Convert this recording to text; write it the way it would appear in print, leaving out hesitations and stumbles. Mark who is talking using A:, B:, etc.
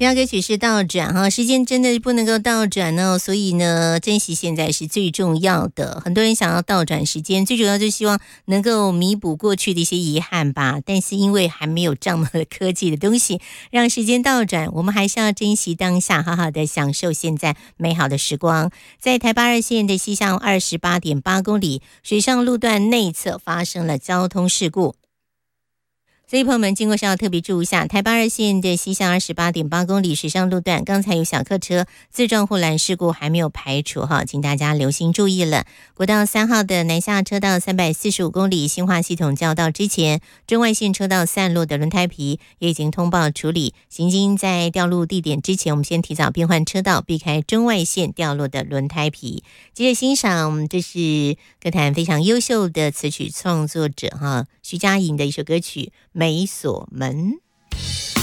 A: 听到歌曲是倒转哈，时间真的不能够倒转哦，所以呢，珍惜现在是最重要的。很多人想要倒转时间，最主要就希望能够弥补过去的一些遗憾吧。但是因为还没有这么科技的东西让时间倒转，我们还是要珍惜当下，好好的享受现在美好的时光。在台八二线的西向28.8公里水上路段内侧发生了交通事故。所以朋友们经过是要特别注意一下，台八二线的西向28.8公里水上路段，刚才有小客车自撞护栏事故还没有排除哈，请大家留心注意了。国道3号的南下车道345公里新化系统交道之前，中外线车道散落的轮胎皮也已经通报处理，行经在掉落地点之前，我们先提早变换车道，避开中外线掉落的轮胎皮。接着欣赏，这是歌坛非常优秀的词曲创作者哈徐佳莹的一首歌曲《美锁门》。